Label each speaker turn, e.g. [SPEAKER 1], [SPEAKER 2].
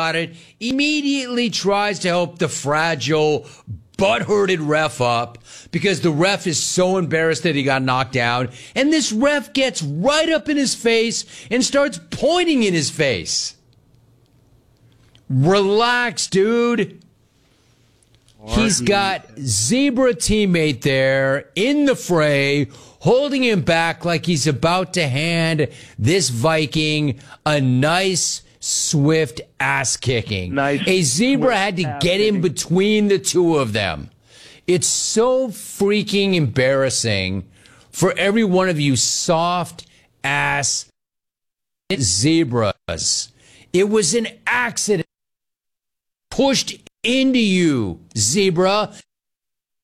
[SPEAKER 1] about it, immediately tries to help the fragile, butt-hurted ref up because the ref is so embarrassed that he got knocked down. And this ref gets right up in his face and starts pointing in his face. Relax, dude. He's got Zebra teammate there in the fray, holding him back like he's about to hand this Viking a nice, swift ass kicking. A Zebra had to get in between the two of them. It's so freaking embarrassing for every one of you soft ass Zebras. It was an accident. Pushed into you, Zebra.